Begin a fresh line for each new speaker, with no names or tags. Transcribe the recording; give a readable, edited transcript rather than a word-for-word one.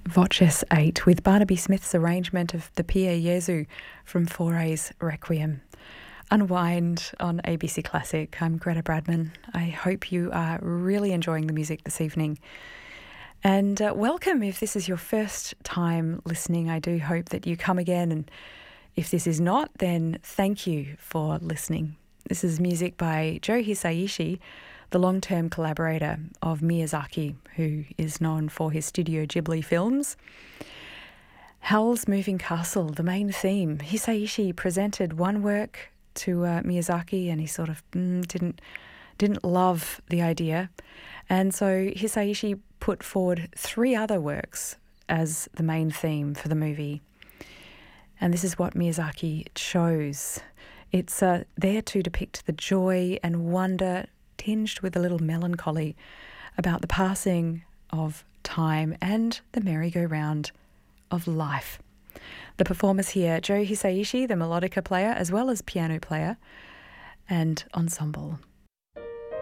Voces 8 with Barnaby Smith's arrangement of the Pie Jesu from Fauré's Requiem. Unwind on ABC Classic. I'm Greta Bradman. I hope you are really enjoying the music this evening. And welcome if this is your first time listening. I do hope that you come again. And if this is not, then thank you for listening. This is music by Joe Hisaishi, the long-term collaborator of Miyazaki, who is known for his Studio Ghibli films. Howl's Moving Castle, the main theme. Hisaishi presented one work to Miyazaki, and he sort of didn't love the idea. And so Hisaishi put forward 3 other works as the main theme for the movie. And this is what Miyazaki chose. It's there to depict the joy and wonder tinged with a little melancholy about the passing of time and the merry-go-round of life. The performers here, Joe Hisaishi, the melodica player, as well as piano player and ensemble.